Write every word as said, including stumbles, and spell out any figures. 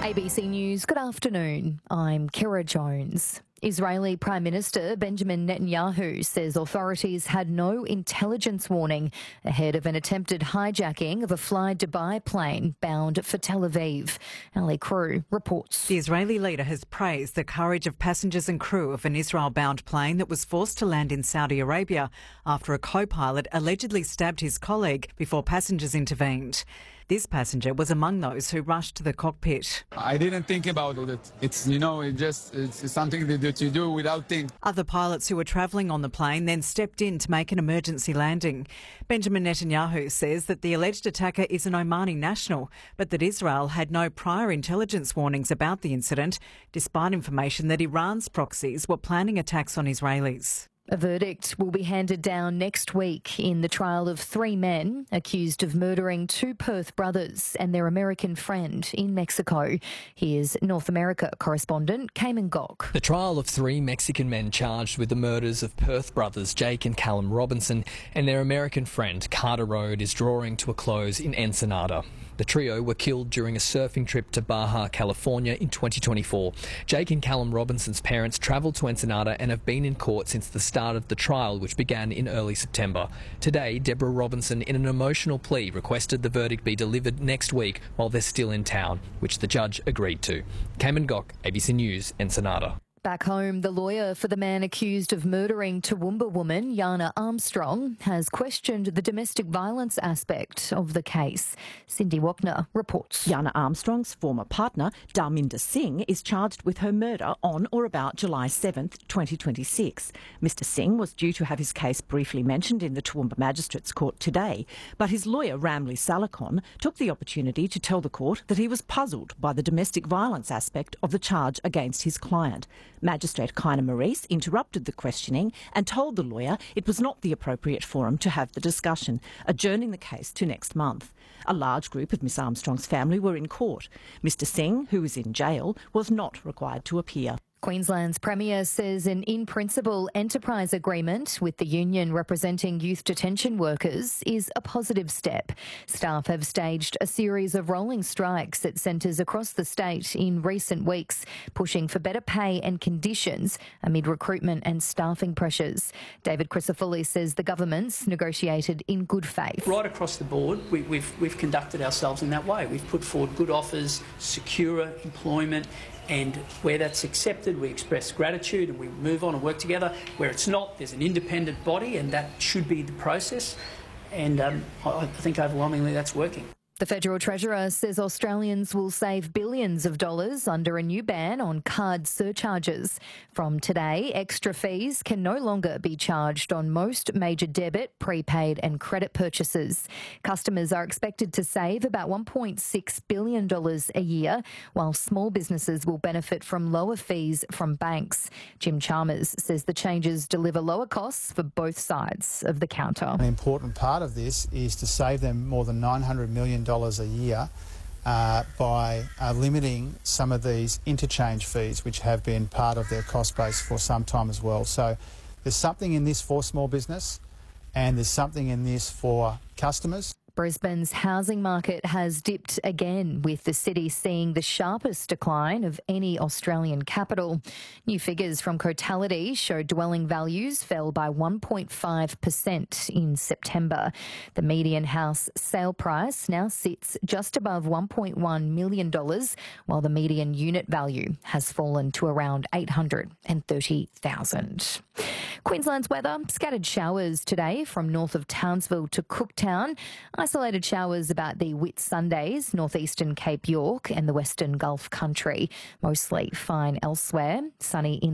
A B C News, good afternoon. I'm Kira Jones. Israeli Prime Minister Benjamin Netanyahu says authorities had no intelligence warning ahead of an attempted hijacking of a Fly Dubai plane bound for Tel Aviv. Ali Crew reports. The Israeli leader has praised the courage of passengers and crew of an Israel-bound plane that was forced to land in Saudi Arabia after a co-pilot allegedly stabbed his colleague before passengers intervened. This passenger was among those who rushed to the cockpit. I didn't think about it. It's, you know, it just it's something that you do without thinking. Other pilots who were travelling on the plane then stepped in to make an emergency landing. Benjamin Netanyahu says that the alleged attacker is an Omani national, but that Israel had no prior intelligence warnings about the incident, despite information that Iran's proxies were planning attacks on Israelis. A verdict will be handed down next week in the trial of three men accused of murdering two Perth brothers and their American friend in Mexico. Here's North America correspondent Cayman Gok. The trial of three Mexican men charged with the murders of Perth brothers Jake and Callum Robinson and their American friend Carter Road is drawing to a close in Ensenada. The trio were killed during a surfing trip to Baja, California in twenty twenty-four. Jake and Callum Robinson's parents travelled to Ensenada and have been in court since the start of the trial, which began in early September. Today, Deborah Robinson, in an emotional plea, requested the verdict be delivered next week while they're still in town, which the judge agreed to. Cayman Gok, A B C News, Ensenada. Back home, the lawyer for the man accused of murdering Toowoomba woman Yana Armstrong has questioned the domestic violence aspect of the case. Cindy Wapner reports. Yana Armstrong's former partner, Dharminder Singh, is charged with her murder on or about July seventh, twenty twenty-six. Mister Singh was due to have his case briefly mentioned in the Toowoomba Magistrates Court today, but his lawyer, Ramli Salakon, took the opportunity to tell the court that he was puzzled by the domestic violence aspect of the charge against his client. Magistrate Kaina Maurice interrupted the questioning and told the lawyer it was not the appropriate forum to have the discussion, adjourning the case to next month. A large group of Miss Armstrong's family were in court. Mister Singh, who is in jail, was not required to appear. Queensland's Premier says an in-principle enterprise agreement with the union representing youth detention workers is a positive step. Staff have staged a series of rolling strikes at centres across the state in recent weeks, pushing for better pay and conditions amid recruitment and staffing pressures. David Crisafulli says the government's negotiated in good faith. Right across the board, we, we've, we've conducted ourselves in that way. We've put forward good offers, secure employment, and where that's accepted, we express gratitude and we move on and work together. Where it's not, there's an independent body, and that should be the process. And um, I think overwhelmingly that's working. The Federal Treasurer says Australians will save billions of dollars under a new ban on card surcharges. From today, extra fees can no longer be charged on most major debit, prepaid and credit purchases. Customers are expected to save about one point six billion dollars a year, while small businesses will benefit from lower fees from banks. Jim Chalmers says the changes deliver lower costs for both sides of the counter. An important part of this is to save them more than nine hundred million dollars a year uh, by uh, limiting some of these interchange fees, which have been part of their cost base for some time as well. So there's something in this for small business and there's something in this for customers. Brisbane's housing market has dipped again, with the city seeing the sharpest decline of any Australian capital. New figures from Cotality show dwelling values fell by one point five percent in September. The median house sale price now sits just above one point one million dollars, while the median unit value has fallen to around eight hundred thirty thousand dollars. Queensland's weather, scattered showers today from north of Townsville to Cooktown. Isolated showers about the Whitsundays, northeastern Cape York and the Western Gulf Country. Mostly fine elsewhere, sunny in